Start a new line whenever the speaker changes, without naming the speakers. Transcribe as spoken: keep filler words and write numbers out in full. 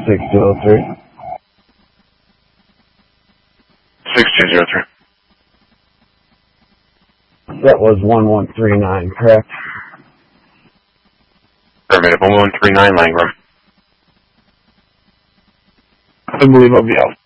six zero three.
six two zero three.
That was one one three nine, correct?
Affirmative, one one three nine Langram.
I believe I'll be out.